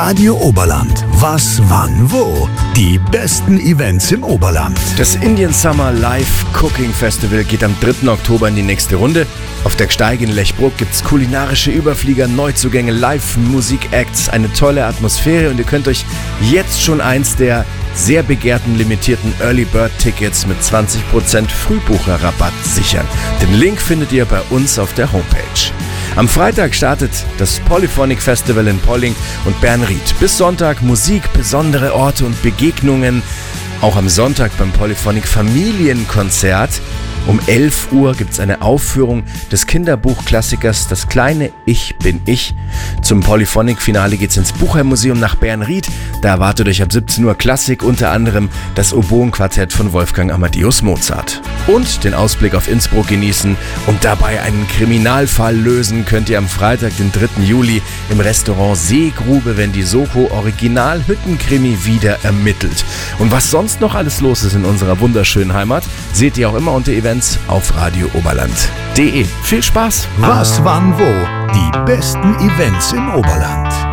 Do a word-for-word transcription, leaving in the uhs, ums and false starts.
Radio Oberland. Was, wann, wo? Die besten Events im Oberland. Das Indian Summer Live Cooking Festival geht am dritten Oktober in die nächste Runde. Auf der Gsteig in Lechbruck gibt's kulinarische Überflieger, Neuzugänge, Live-Musik-Acts, eine tolle Atmosphäre und ihr könnt euch jetzt schon eins der sehr begehrten limitierten Early Bird Tickets mit zwanzig Prozent Frühbucherrabatt sichern. Den Link findet ihr bei uns auf der Homepage. Am Freitag startet das Polyphonic Festival in Polling und Bernried. Bis Sonntag Musik, besondere Orte und Begegnungen. Auch am Sonntag beim Polyphonic Familienkonzert. Um elf Uhr gibt es eine Aufführung des Kinderbuchklassikers Das kleine Ich bin ich. Zum Polyphonic-Finale geht es ins Buchheim-Museum nach Bernried. Da erwartet euch ab siebzehn Uhr Klassik, unter anderem das Oboenquartett von Wolfgang Amadeus Mozart. Und den Ausblick auf Innsbruck genießen und dabei einen Kriminalfall lösen könnt ihr am Freitag, den dritten Juli, im Restaurant Seegrube, wenn die Soko Original Hüttenkrimi wieder ermittelt. Und was sonst noch alles los ist in unserer wunderschönen Heimat, seht ihr auch immer unter Events auf radio oberland punkt de. Viel Spaß! Was, wann, wo? Die besten Events im Oberland.